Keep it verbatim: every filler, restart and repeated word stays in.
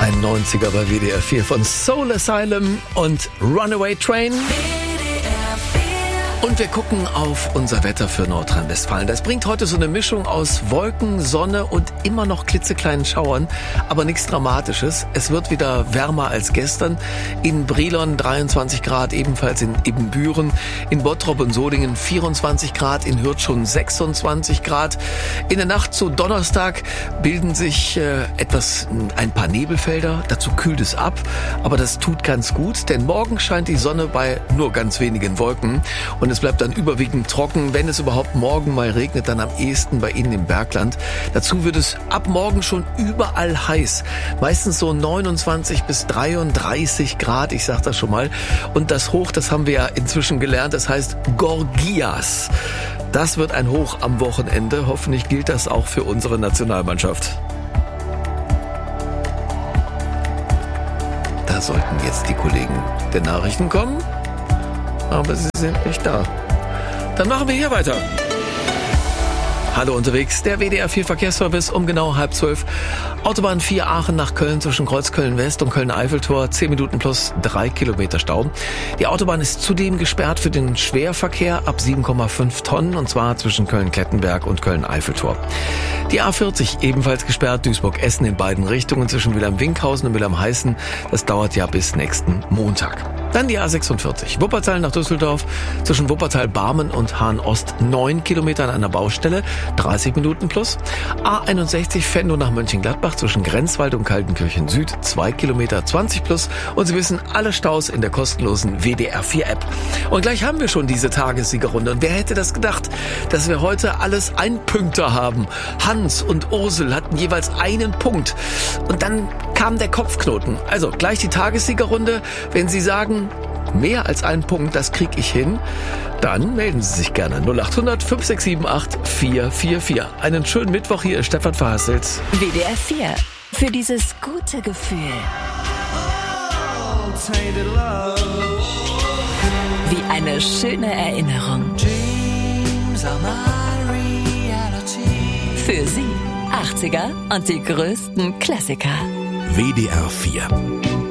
Ein neunziger bei W D R vier von Soul Asylum und Runaway Train. Und wir gucken auf unser Wetter für Nordrhein-Westfalen. Das bringt heute so eine Mischung aus Wolken, Sonne und immer noch klitzekleinen Schauern, aber nichts Dramatisches. Es wird wieder wärmer als gestern. In Brilon dreiundzwanzig Grad, ebenfalls in Ibbenbüren, in Bottrop und Solingen vierundzwanzig Grad, in Hürth schon sechsundzwanzig Grad. In der Nacht zu Donnerstag bilden sich äh, etwas ein paar Nebelfelder. Dazu kühlt es ab, aber das tut ganz gut, denn morgen scheint die Sonne bei nur ganz wenigen Wolken und es bleibt dann überwiegend trocken. Wenn es überhaupt morgen mal regnet, dann am ehesten bei Ihnen im Bergland. Dazu wird es ab morgen schon überall heiß. Meistens so neunundzwanzig bis dreiunddreißig Grad, ich sag das schon mal. Und das Hoch, das haben wir ja inzwischen gelernt, das heißt Gorgias. Das wird ein Hoch am Wochenende. Hoffentlich gilt das auch für unsere Nationalmannschaft. Da sollten jetzt die Kollegen der Nachrichten kommen. Aber sie sind nicht da. Dann machen wir hier weiter. Hallo unterwegs, der W D R vier Verkehrsservice um genau halb zwölf. Autobahn vier Aachen nach Köln zwischen Kreuzköln West und Köln-Eiffeltor. zehn Minuten plus drei Kilometer Stau. Die Autobahn ist zudem gesperrt für den Schwerverkehr ab sieben Komma fünf Tonnen und zwar zwischen Köln-Klettenberg und Köln-Eiffeltor. Die A vierzig ebenfalls gesperrt, Duisburg-Essen in beiden Richtungen zwischen Wilhelm-Winkhausen und Wilhelm-Heißen. Das dauert ja bis nächsten Montag. Dann die A sechsundvierzig, Wuppertal nach Düsseldorf, zwischen Wuppertal-Barmen und Hahn-Ost neun Kilometer an einer Baustelle, dreißig Minuten plus. A einundsechzig Venlo nach Mönchengladbach, zwischen Grenzwald und Kaltenkirchen Süd, zwei Kilometer, zwanzig plus. Und Sie wissen, alle Staus in der kostenlosen W D R vier App. Und gleich haben wir schon diese Tagessiegerrunde. Und wer hätte das gedacht, dass wir heute alles Einpünkter haben? Hans und Ursel hatten jeweils einen Punkt. Und dann kam der Kopfknoten. Also gleich die Tagessiegerrunde. Wenn Sie sagen, mehr als einen Punkt, das krieg ich hin, dann melden Sie sich gerne. null acht hundert fünf sechs sieben acht vier vier vier. Einen schönen Mittwoch, hier ist Stefan Verhasselt. W D R vier. Für dieses gute Gefühl. Wie eine schöne Erinnerung. Für Sie achtziger und die größten Klassiker. W D R vier.